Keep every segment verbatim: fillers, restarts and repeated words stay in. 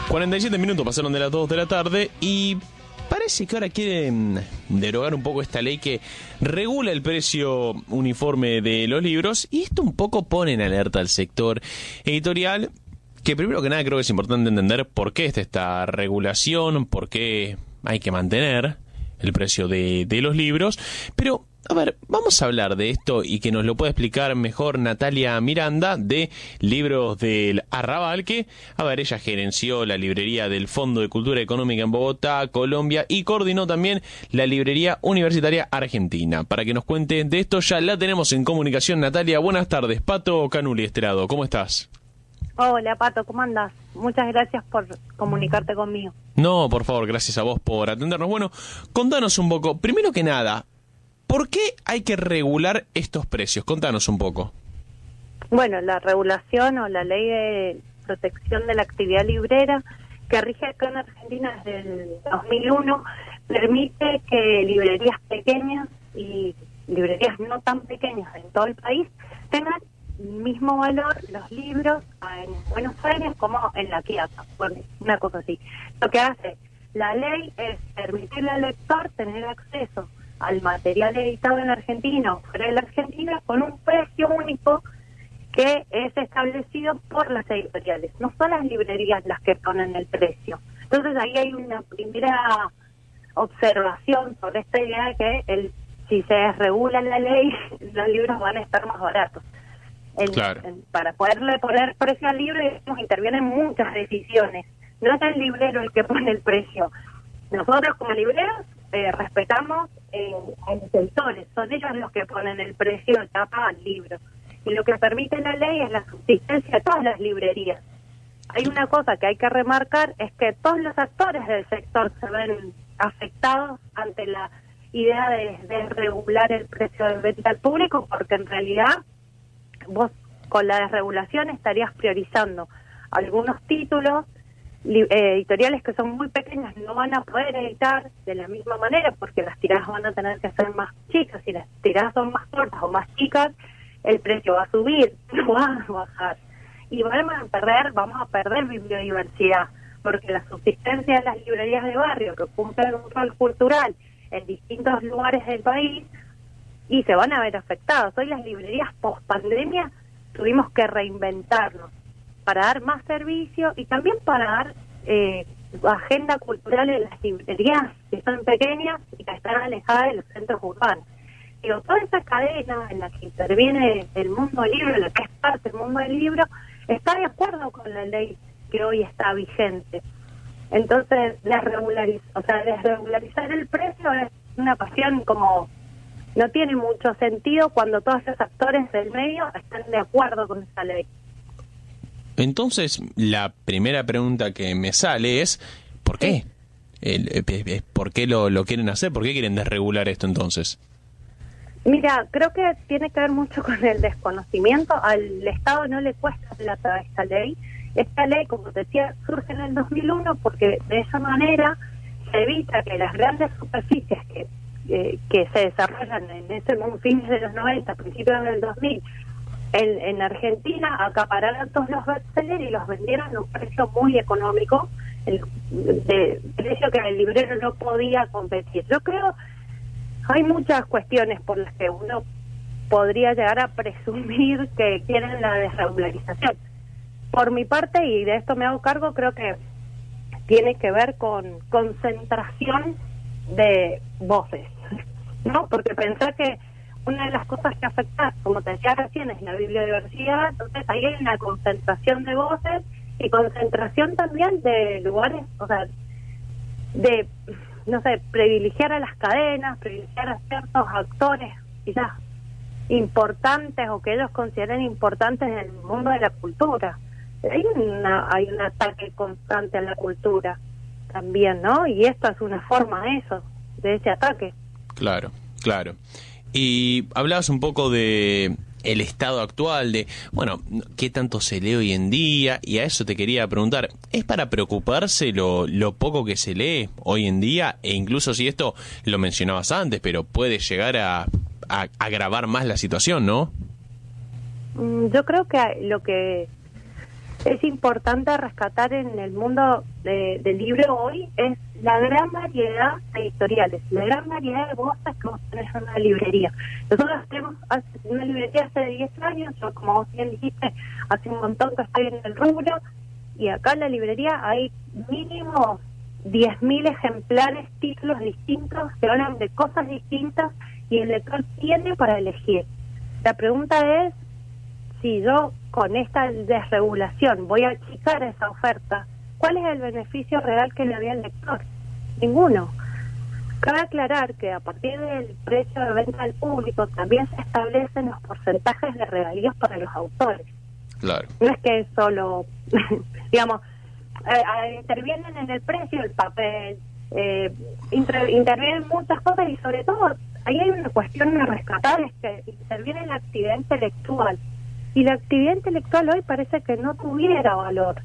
cuarenta y siete minutos pasaron de las dos de la tarde y parece que ahora quieren derogar un poco esta ley que regula el precio uniforme de los libros, y esto un poco pone en alerta al sector editorial, que primero que nada creo que es importante entender por qué está esta regulación, por qué hay que mantener el precio de, de los libros. Pero, a ver, vamos a hablar de esto y que nos lo pueda explicar mejor Natalia Miranda, de Libros del Arrabal, que, a ver, ella gerenció la librería del Fondo de Cultura Económica en Bogotá, Colombia, y coordinó también la librería universitaria argentina. Para que nos cuente de esto, ya la tenemos en comunicación. Natalia, buenas tardes. Pato Canuli, este lado, ¿cómo estás? Hola, Pato, ¿cómo andás? Muchas gracias por comunicarte conmigo. No, por favor, gracias a vos por atendernos. Bueno, contanos un poco, primero que nada, ¿por qué hay que regular estos precios? Contanos un poco. Bueno, la regulación o la ley de protección de la actividad librera que rige acá en Argentina desde el dos mil uno permite que librerías pequeñas y librerías no tan pequeñas en todo el país tengan el mismo valor los libros en Buenos Aires como en La Quiaca, bueno, una cosa así. Lo que hace la ley es permitirle al lector tener acceso al material editado en Argentina o fuera de la Argentina con un precio único que es establecido por las editoriales. No son las librerías las que ponen el precio. Entonces ahí hay una primera observación sobre esta idea de que el, si se regula la ley, los libros van a estar más baratos. En, claro. en, para poderle poner precio al libro, digamos, intervienen muchas decisiones. No es el librero el que pone el precio. Nosotros como libreros eh, respetamos eh, a los editores, son ellos los que ponen el precio de tapa al libro. Y lo que permite la ley es la subsistencia de todas las librerías. Hay una cosa que hay que remarcar, es que todos los actores del sector se ven afectados ante la idea de, de regular el precio de venta al público, porque en realidad vos con la desregulación estarías priorizando algunos títulos li- eh, editoriales que son muy pequeñas, no van a poder editar de la misma manera porque las tiradas van a tener que ser más chicas. Si las tiradas son más cortas o más chicas, el precio va a subir, no va a bajar, y vamos a perder, vamos a perder bibliodiversidad, porque la subsistencia de las librerías de barrio que cumplen un rol cultural en distintos lugares del país y se van a ver afectados. Hoy las librerías post pandemia tuvimos que reinventarnos para dar más servicio y también para dar eh, agenda cultural en las librerías que son pequeñas y que están alejadas de los centros urbanos. Digo, toda esa cadena en la que interviene el mundo del libro, en la que es parte del mundo del libro, está de acuerdo con la ley que hoy está vigente. Entonces, desregularizar, o sea, desregularizar el precio es una pasión como no tiene mucho sentido cuando todos los actores del medio están de acuerdo con esa ley. Entonces, la primera pregunta que me sale es, ¿por qué? Sí. El, el, ¿Por qué lo, lo quieren hacer? ¿Por qué quieren desregular esto entonces? Mira, creo que tiene que ver mucho con el desconocimiento. Al Estado no le cuesta plata esta ley. Esta ley, como te decía, surge en el dos mil uno porque de esa manera se evita que las grandes superficies que eh, que se desarrollan en ese fines de los noventa, principios del dos mil, en, en Argentina acapararon todos los bestsellers y los vendieron a un precio muy económico, el de precio que el librero no podía competir. Yo creo hay muchas cuestiones por las que uno podría llegar a presumir que quieren la desregularización. Por mi parte, y de esto me hago cargo, creo que tiene que ver con concentración de voces, ¿no? Porque pensar que una de las cosas que afecta, como te decía recién, es la bibliodiversidad, entonces ahí hay una concentración de voces y concentración también de lugares, o sea, de, no sé, privilegiar a las cadenas, privilegiar a ciertos actores quizás importantes o que ellos consideren importantes en el mundo de la cultura. Hay una hay un ataque constante a la cultura también, ¿no? Y esto es una forma de eso, de ese ataque. Claro, claro. Y hablabas un poco de el estado actual, de, bueno, qué tanto se lee hoy en día, y a eso te quería preguntar, ¿es para preocuparse lo, lo poco que se lee hoy en día? E incluso si esto lo mencionabas antes, pero puede llegar a, a agravar más la situación, ¿no? Yo creo que lo que es importante rescatar en el mundo de, del libro hoy es la gran variedad de editoriales, la gran variedad de voces que vos tenés en una librería. Nosotros tenemos una librería hace diez años, yo como vos bien dijiste, hace un montón que estoy en el rubro, y acá en la librería hay mínimo diez mil ejemplares, títulos distintos, que hablan de cosas distintas, y el lector tiene para elegir. La pregunta es, si yo con esta desregulación voy a achicar esa oferta, ¿cuál es el beneficio real que le había al lector? Ninguno. Cabe aclarar que a partir del precio de venta al público también se establecen los porcentajes de regalías para los autores. Claro. No es que solo, digamos, eh, intervienen en el precio, el papel, eh, inter, intervienen muchas cosas, y sobre todo ahí hay una cuestión a rescatar, es que interviene la actividad intelectual. Y la actividad intelectual hoy parece que no tuviera valor,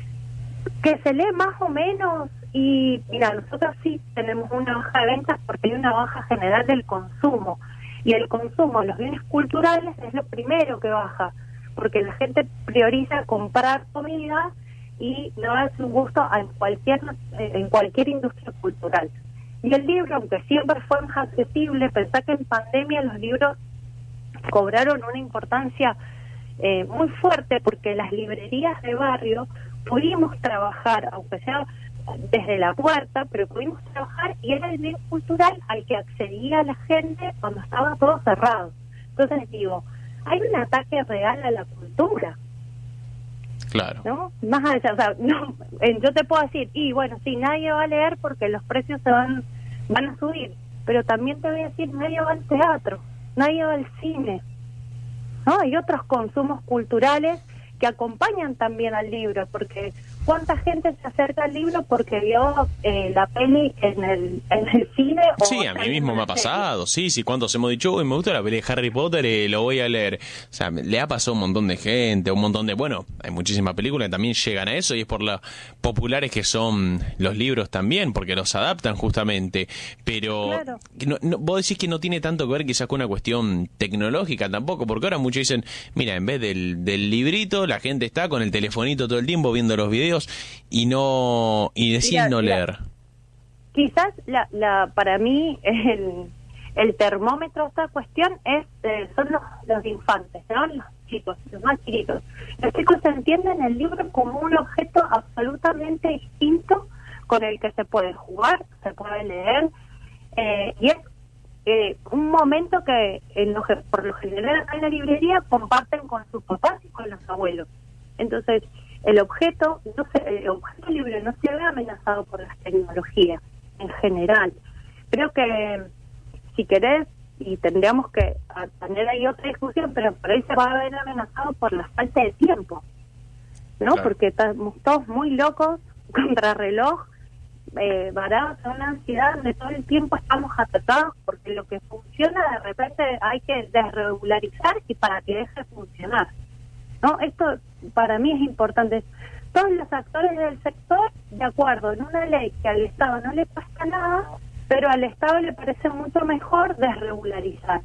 que se lee más o menos. Y mira, nosotros sí tenemos una baja de ventas porque hay una baja general del consumo, y el consumo de los bienes culturales es lo primero que baja, porque la gente prioriza comprar comida y no darse un gusto en cualquier en cualquier industria cultural. Y el libro, aunque siempre fue más accesible, pensá que en pandemia los libros cobraron una importancia Eh, muy fuerte, porque las librerías de barrio pudimos trabajar, aunque sea desde la puerta, pero pudimos trabajar, y era el bien cultural al que accedía la gente cuando estaba todo cerrado. Entonces digo, hay un ataque real a la cultura. Claro. ¿No? Más allá, o sea, no, eh, yo te puedo decir, y bueno, sí, nadie va a leer porque los precios se van, van a subir, pero también te voy a decir, nadie va al teatro, nadie va al cine, ¿no? Hay otros consumos culturales que acompañan también al libro, porque ¿cuánta gente se acerca al libro porque vio eh, la peli en el, en el cine? O sí, a mí mismo me ha pasado, sí, sí, cuántos hemos dicho, uy, me gusta la peli de Harry Potter, eh, lo voy a leer. O sea, le ha pasado a un montón de gente, un montón de, bueno, hay muchísimas películas que también llegan a eso, y es por lo populares que son los libros también, porque los adaptan justamente, pero claro. no, no, vos decís que no tiene tanto que ver quizás con una cuestión tecnológica tampoco, porque ahora muchos dicen, mira, en vez del, del librito, la gente está con el telefonito todo el tiempo viendo los videos y no y deciden no leer. Quizás la, la para mí el, el termómetro de esta cuestión es eh, son los, los infantes, ¿no? Los chicos, los más chiquitos. Los chicos entienden el libro como un objeto absolutamente distinto con el que se puede jugar, se puede leer, eh, y es eh, un momento que en lo, por lo general acá en la librería comparten con sus papás y con los abuelos. Entonces, el objeto, no se, el objeto libre no se ve amenazado por las tecnologías en general. Creo que si querés, y tendríamos que tener ahí otra discusión, pero por ahí se va a ver amenazado por la falta de tiempo, ¿no? Claro. Porque estamos todos muy locos, contrarreloj, eh, varados en una ansiedad donde todo el tiempo estamos atacados, porque lo que funciona de repente hay que desregularizar y para que deje de funcionar, ¿no? Esto para mí es importante. Todos los actores del sector de acuerdo en una ley que al Estado no le pasa nada, pero al Estado le parece mucho mejor desregularizar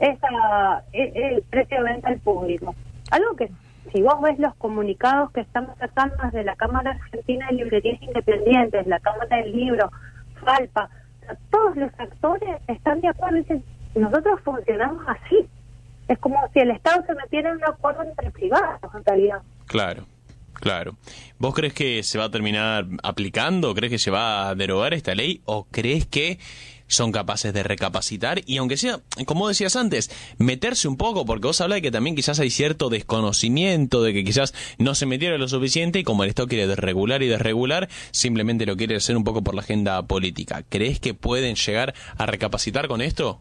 esa, el precio de venta al público. Algo que, si vos ves los comunicados que estamos sacando desde la Cámara Argentina de Librerías Independientes, la Cámara del Libro, Falpa, o sea, todos los actores están de acuerdo y dicen, nosotros funcionamos así. Es como si el Estado se metiera en un acuerdo entre privados, en realidad. Claro. Claro. ¿Vos crees que se va a terminar aplicando? ¿Crees que se va a derogar esta ley? ¿O crees que son capaces de recapacitar? Y aunque sea, como decías antes, meterse un poco, porque vos hablás de que también quizás hay cierto desconocimiento, de que quizás no se metieron lo suficiente y como el Estado quiere desregular y desregular, simplemente lo quiere hacer un poco por la agenda política. ¿Crees que pueden llegar a recapacitar con esto?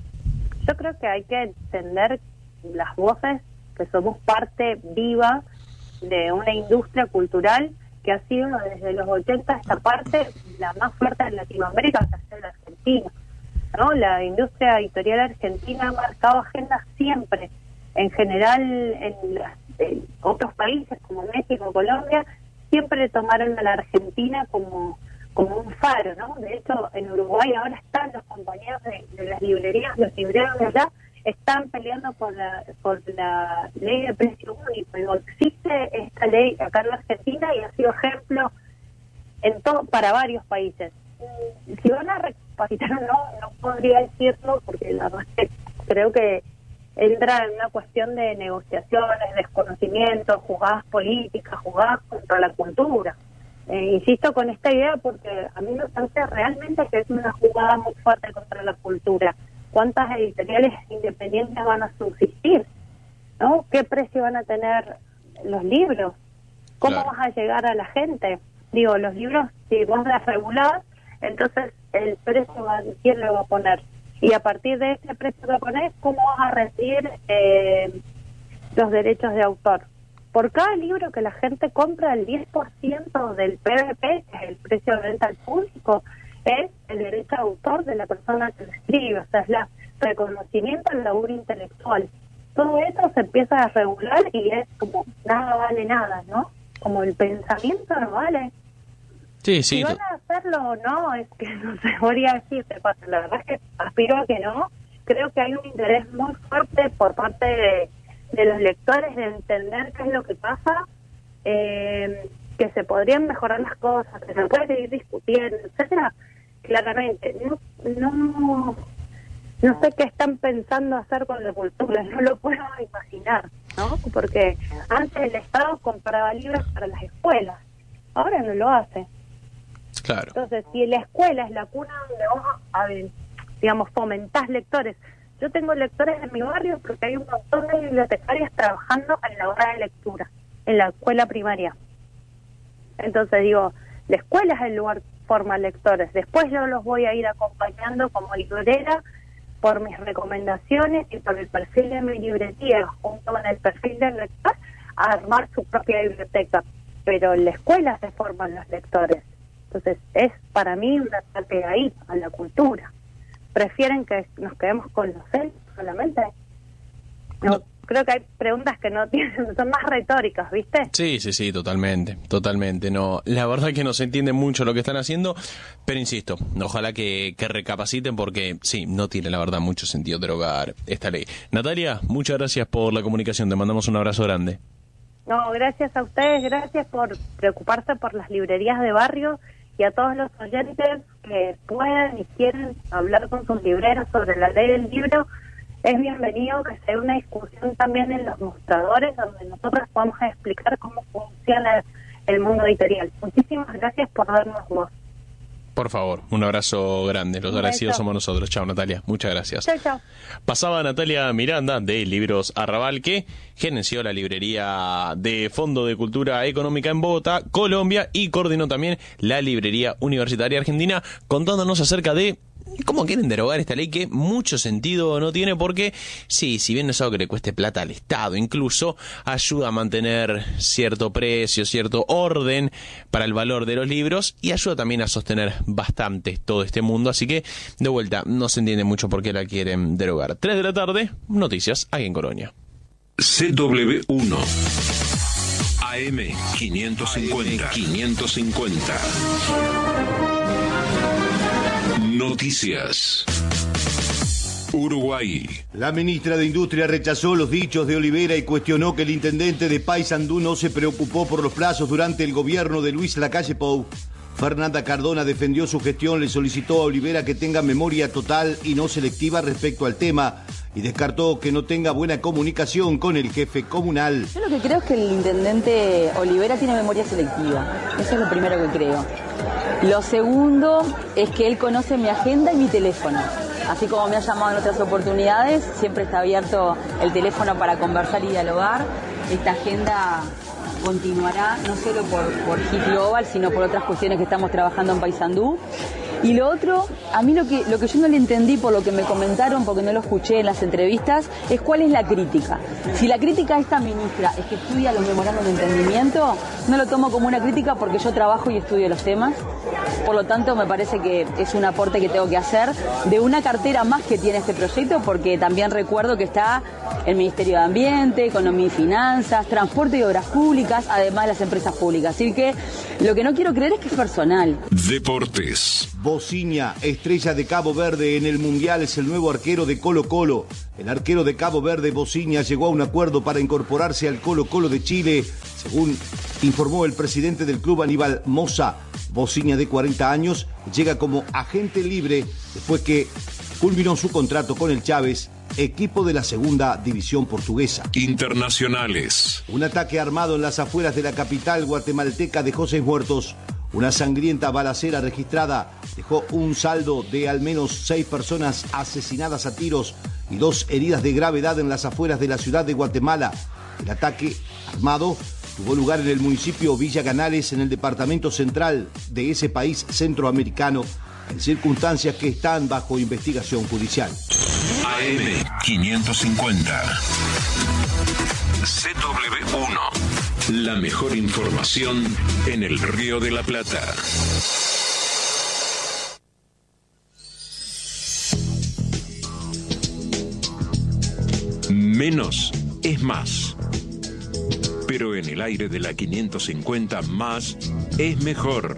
Yo creo que hay que entender las voces, que somos parte viva de una industria cultural que ha sido desde los ochenta esta parte la más fuerte en Latinoamérica, que es la Argentina, ¿no? La industria editorial argentina ha marcado agendas siempre, en general en, las, en otros países como México, Colombia, siempre tomaron a la Argentina como como un faro, ¿no? De hecho, en Uruguay ahora están los compañeros de, de las librerías, los libreros de allá, están peleando por la, por la ley de precio único. Digo, existe esta ley acá en la Argentina y ha sido ejemplo en todo para varios países. Si van a recapacitar o no, no podría decirlo, porque la verdad es que creo que entra en una cuestión de negociaciones, desconocimiento, jugadas políticas, jugadas contra la cultura. Eh, insisto con esta idea porque a mí me parece realmente que es una jugada muy fuerte contra la cultura. ¿Cuántas editoriales independientes van a subsistir? ¿No? ¿Qué precio van a tener los libros? ¿Cómo Claro. vas a llegar a la gente? Digo, los libros, si vos las regulás, entonces el precio va, ¿quién lo va a poner? Y a partir de ese precio que pones, ¿cómo vas a recibir eh, los derechos de autor? Por cada libro que la gente compra, el diez por ciento del P V P, que es el precio de venta al público, es el derecho de autor de la persona que lo escribe, o sea, es el reconocimiento al laburo intelectual. Todo eso se empieza a regular y es como, nada vale nada, ¿no? Como el pensamiento no vale. Sí, sí. Si van a hacerlo o no, es que no se podría decir, la verdad es que aspiro a que no. Creo que hay un interés muy fuerte por parte de, de los lectores de entender qué es lo que pasa, eh, que se podrían mejorar las cosas, que se puede seguir discutiendo, etcétera. Claramente, no, no, no sé qué están pensando hacer con la cultura, no lo puedo imaginar, ¿no? Porque antes el Estado compraba libros para las escuelas, ahora no lo hace. Claro. Entonces, si la escuela es la cuna donde vos, a ver, digamos, fomentás lectores. Yo tengo lectores en mi barrio porque hay un montón de bibliotecarias trabajando en la hora de lectura, en la escuela primaria. Entonces, digo, la escuela es el lugar que forma lectores. Después yo los voy a ir acompañando como librera por mis recomendaciones y por el perfil de mi librería, junto con el perfil del lector, a armar su propia biblioteca. Pero en la escuela se forman los lectores. Entonces, es para mí un ataque ahí, a la cultura. ¿Prefieren que nos quedemos con los celos solamente? No, no. Creo que hay preguntas que no tienen, son más retóricas, ¿viste? Sí, sí, sí, totalmente, totalmente. No, la verdad que no se entiende mucho lo que están haciendo, pero insisto, ojalá que, que recapaciten porque sí, no tiene la verdad mucho sentido derogar esta ley. Natalia, muchas gracias por la comunicación, te mandamos un abrazo grande. No, gracias a ustedes, gracias por preocuparse por las librerías de barrio y a todos los oyentes que puedan y quieren hablar con sus libreros sobre la ley del libro. Es bienvenido que sea una discusión también en los mostradores donde nosotros podamos explicar cómo funciona el mundo editorial. Muchísimas gracias por darnos voz. Por favor, un abrazo grande. Los agradecidos somos nosotros. Chao, Natalia. Muchas gracias. Chao, chao. Pasaba Natalia Miranda de Libros Arrabal, que gerenció la librería de Fondo de Cultura Económica en Bogotá, Colombia, y coordinó también la librería universitaria argentina, contándonos acerca de cómo quieren derogar esta ley que mucho sentido no tiene porque, sí, si bien no es algo que le cueste plata al Estado, incluso ayuda a mantener cierto precio, cierto orden para el valor de los libros y ayuda también a sostener bastante todo este mundo. Así que, de vuelta, no se entiende mucho por qué la quieren derogar. tres de la tarde, noticias aquí en Colonia. C W uno A M quinientos cincuenta. quinientos cincuenta. Noticias. Uruguay. La ministra de Industria rechazó los dichos de Olivera y cuestionó que el intendente de Paysandú no se preocupó por los plazos durante el gobierno de Luis Lacalle Pou. Fernanda Cardona defendió su gestión, le solicitó a Olivera que tenga memoria total y no selectiva respecto al tema y descartó que no tenga buena comunicación con el jefe comunal. Yo lo que creo es que el intendente Olivera tiene memoria selectiva, eso es lo primero que creo. Lo segundo es que él conoce mi agenda y mi teléfono. Así como me ha llamado en otras oportunidades, siempre está abierto el teléfono para conversar y dialogar. Esta agenda continuará no solo por, por Hit Global, sino por otras cuestiones que estamos trabajando en Paysandú. Y lo otro, a mí lo que, lo que yo no le entendí por lo que me comentaron, porque no lo escuché en las entrevistas, es cuál es la crítica. Si la crítica a esta ministra es que estudia los memorandos de entendimiento, no lo tomo como una crítica porque yo trabajo y estudio los temas. Por lo tanto, me parece que es un aporte que tengo que hacer de una cartera más que tiene este proyecto, porque también recuerdo que está el Ministerio de Ambiente, Economía y Finanzas, Transporte y Obras Públicas, además de las empresas públicas. Así que lo que no quiero creer es que es personal. Deportes. Bociña, estrella de Cabo Verde en el Mundial, es el nuevo arquero de Colo-Colo. El arquero de Cabo Verde, Bociña, llegó a un acuerdo para incorporarse al Colo-Colo de Chile, según informó el presidente del club, Aníbal Mosa. Bociña, de cuarenta años, llega como agente libre después que culminó su contrato con el Chávez, equipo de la segunda división portuguesa. Internacionales. Un ataque armado en las afueras de la capital guatemalteca dejó seis muertos. Una sangrienta balacera registrada dejó un saldo de al menos seis personas asesinadas a tiros y dos heridas de gravedad en las afueras de la ciudad de Guatemala. El ataque armado tuvo lugar en el municipio Villa Canales, en el departamento central de ese país centroamericano, en circunstancias que están bajo investigación judicial. A M quinientos cincuenta. C W uno. La mejor información en el Río de la Plata. Menos es más. Pero en el aire de la quinientos cincuenta, más es mejor.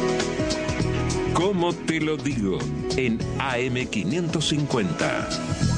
¿Cómo te lo digo? En A M quinientos cincuenta.